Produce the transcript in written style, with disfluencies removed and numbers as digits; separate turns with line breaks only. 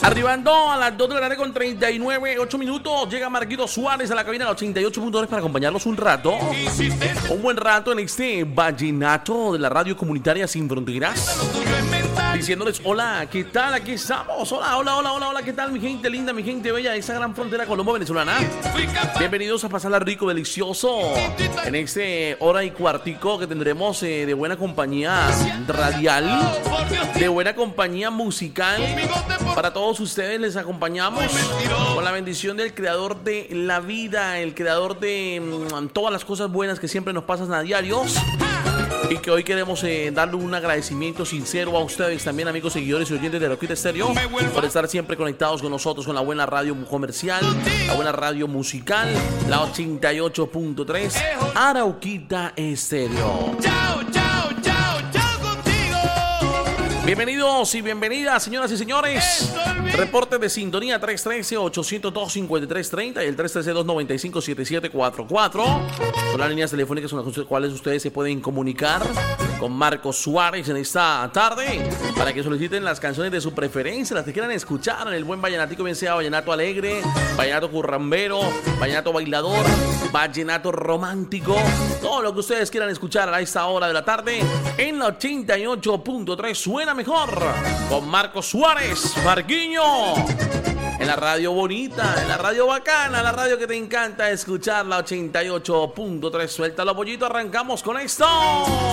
Arribando a las 2 de la tarde con 39, 8 minutos, llega Marquito Suárez a la cabina de 88.3 para acompañarlos un rato. Un buen rato en este vallenato de la radio comunitaria Sin Fronteras. Diciéndoles, hola, ¿qué tal? Aquí estamos. Hola, ¿qué tal mi gente linda, mi gente bella de esa gran frontera colombo-venezolana? Bienvenidos a pasarla rico, delicioso en este hora y cuartico que tendremos de buena compañía radial, de buena compañía musical. Para todos ustedes les acompañamos con la bendición del creador de la vida, el creador de todas las cosas buenas que siempre nos pasan a diarios. Y que hoy queremos darle un agradecimiento sincero a ustedes también, amigos seguidores y oyentes de Arauquita Estéreo, por estar siempre conectados con nosotros, con la buena radio comercial, la buena radio musical, la 88.3 Arauquita Estéreo. Bienvenidos y bienvenidas, señoras y señores. Reporte de sintonía 313-802-5330 y el 313-295-7744. Son las líneas telefónicas con las cuales ustedes se pueden comunicar con Marcos Suárez en esta tarde para que soliciten las canciones de su preferencia, las que quieran escuchar en el buen vallenatico, bien sea vallenato alegre, vallenato currambero, vallenato bailador, vallenato romántico, todo lo que ustedes quieran escuchar a esta hora de la tarde en la 88.3 suena mejor con Marcos Suárez, Marquiño, en la radio bonita, en la radio bacana, la radio que te encanta escuchar, la 88.3. Suelta los pollitos, arrancamos con esto.